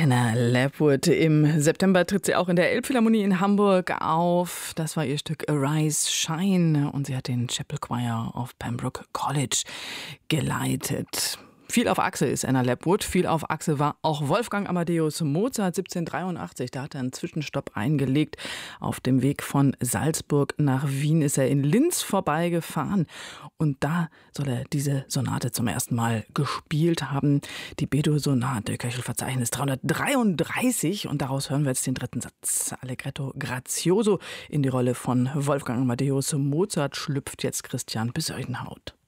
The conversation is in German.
Anna Lapwood. Im September tritt sie auch in der Elbphilharmonie in Hamburg auf. Das war ihr Stück Arise, Shine und sie hat den Chapel Choir of Pembroke College geleitet. Viel auf Achse ist Anna Lapwood, viel auf Achse war auch Wolfgang Amadeus Mozart 1783. Da hat er einen Zwischenstopp eingelegt. Auf dem Weg von Salzburg nach Wien ist er in Linz vorbeigefahren. Und da soll er diese Sonate zum ersten Mal gespielt haben. Die B-Dur-Sonate, Köchelverzeichnis 333. Und daraus hören wir jetzt den dritten Satz. Allegretto grazioso. In die Rolle von Wolfgang Amadeus Mozart schlüpft jetzt Christian Besuidenhout.